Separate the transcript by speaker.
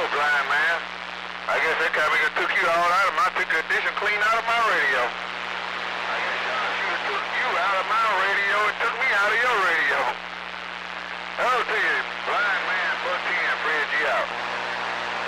Speaker 1: blind man. I guess that cabin took you all out of my, took the addition clean out of my radio.